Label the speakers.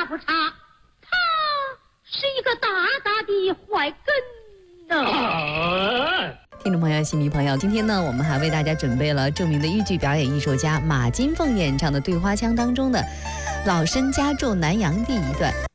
Speaker 1: 不差，他是一个大大的坏根呢。
Speaker 2: 听众朋友、戏迷朋友，今天呢，我们还为大家准备了著名的豫剧表演艺术家马金凤演唱的《对花腔》当中的“老身家住南阳地”一段。